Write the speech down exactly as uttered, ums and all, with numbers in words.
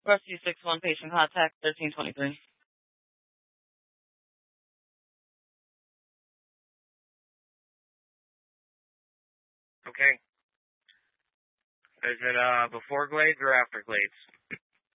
Rescue six one, patient contact thirteen twenty-three. Okay. Is it uh before Glades or after Glades?